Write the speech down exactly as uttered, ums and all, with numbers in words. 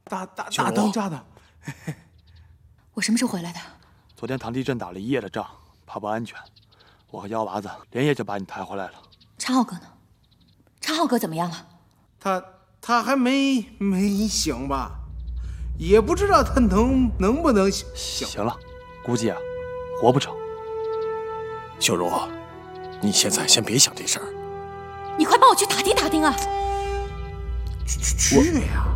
大大大当家的。 我什么时候回来的？ 昨天唐地镇打了一夜的仗，怕不安全，我和幺娃子连夜就把你抬回来了。 常浩哥呢？常浩哥怎么样了？ 他他还没没醒吧？也不知道他能能不能醒。 行了，估计啊，活不成。 秀茹，你现在先别想这事儿。 你快帮我去打听打听啊！ 去去呀！